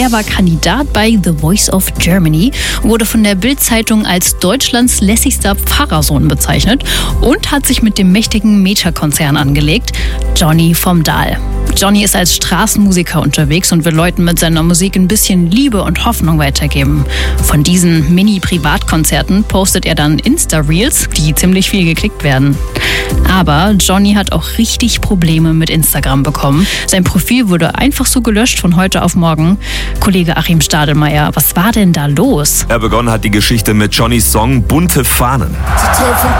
Er war Kandidat bei The Voice of Germany, wurde von der Bild-Zeitung als Deutschlands lässigster Pfarrersohn bezeichnet und hat sich mit dem mächtigen Meta-Konzern angelegt, Johnny vom Dahl. Johnny ist als Straßenmusiker unterwegs und will Leuten mit seiner Musik ein bisschen Liebe und Hoffnung weitergeben. Von diesen Mini-Privatkonzerten postet er dann Insta-Reels, die ziemlich viel geklickt werden. Aber Johnny hat auch richtig Probleme mit Instagram bekommen. Sein Profil wurde einfach so gelöscht von heute auf morgen. Kollege Achim Stadelmeier, was war denn da los? Begonnen hat die Geschichte mit Johnnys Song Bunte Fahnen. Sie treffen